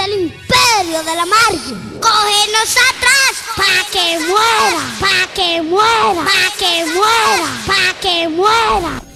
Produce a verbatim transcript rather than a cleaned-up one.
del imperio de la Marvel. Cógenos atrás, pa' que muera, pa' que muera, pa' que muera, pa' que muera.